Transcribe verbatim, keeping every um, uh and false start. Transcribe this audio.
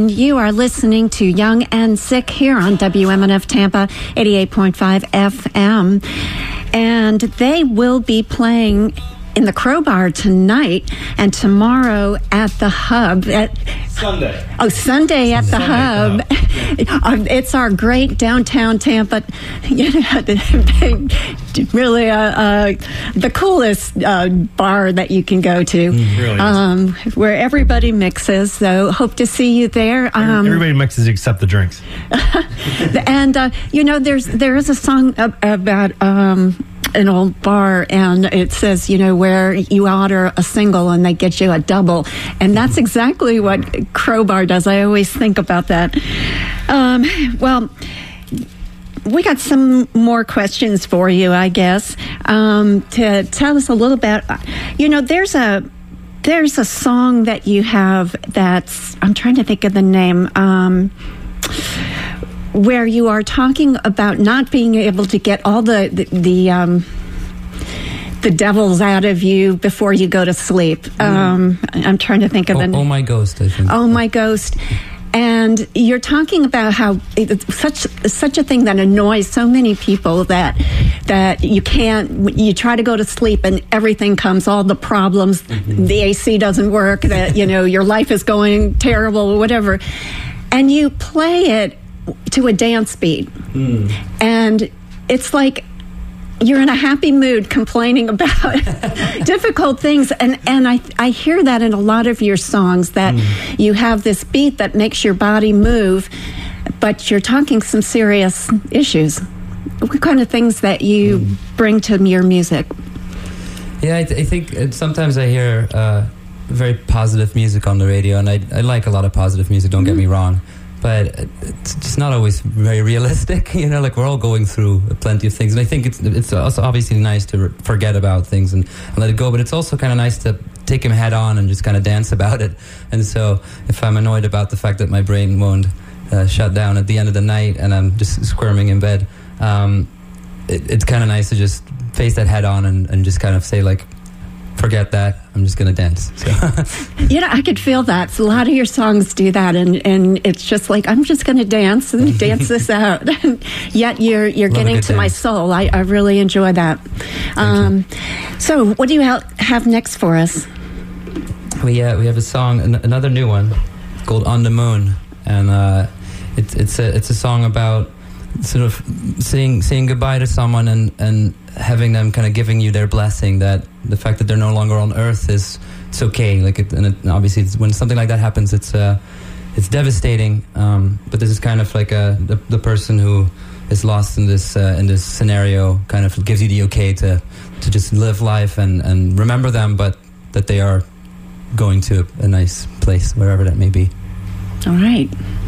and you are listening to Young and Sick here on W M N F Tampa eighty-eight point five F M. And they will be playing in the Crowbar tonight and tomorrow at the Hub. At, Sunday. Oh, Sunday at the Sunday, Hub. Yeah. It's our great downtown Tampa, you know, really uh, uh, the coolest uh, bar that you can go to. Mm, really um, where everybody mixes. So hope to see you there. Um, Everybody mixes except the drinks. and, uh, you know, there's there is a song about... Um, an old bar, and it says, you know, where you order a single and they get you a double, and that's exactly what Crowbar does. I always think about that. Um, well, we got some more questions for you, I guess, um, to tell us a little bit. You know, there's a there's a song that you have that's, I'm trying to think of the name, um, where you are talking about not being able to get all the the the, um, the devils out of you before you go to sleep. Mm. Um, I'm trying to think of oh, an. Oh My Ghost, I think. Oh My Ghost. And you're talking about how it's such such a thing that annoys so many people that that you can't. You try to go to sleep and everything comes, all the problems. Mm-hmm. The A C doesn't work. That, you know, your life is going terrible or whatever, and you play it to a dance beat, mm. and it's like you're in a happy mood complaining about difficult things, and and I I hear that in a lot of your songs, that mm. you have this beat that makes your body move, but you're talking some serious issues. What kind of things that you mm. bring to your music? Yeah, I, th- I think sometimes I hear uh, very positive music on the radio, and I I like a lot of positive music, don't mm. get me wrong. But it's just not always very realistic, you know. Like, we're all going through plenty of things, and I think it's it's also obviously nice to re- forget about things and, and let it go. But it's also kind of nice to take them head on and just kind of dance about it. And so, if I'm annoyed about the fact that my brain won't uh, shut down at the end of the night and I'm just squirming in bed, um, it, it's kind of nice to just face that head on and, and just kind of say, like, forget that, I'm just going to dance. So. You know, I could feel that. So a lot of your songs do that, and, and it's just like, I'm just going to dance and dance this out. Yet you're you're Love getting to dance. my soul. I, I really enjoy that. Um, so what do you ha- have next for us? We uh, we have a song, an- another new one, called On the Moon, and uh, it's it's a it's a song about sort of saying saying goodbye to someone and and having them kind of giving you their blessing, that the fact that they're no longer on Earth is it's okay. Like, it, and it, obviously, it's, when something like that happens, it's uh, it's devastating. Um, but this is kind of like a the, the person who is lost in this uh, in this scenario kind of gives you the okay to to just live life and and remember them, but that they are going to a nice place, wherever that may be. All right.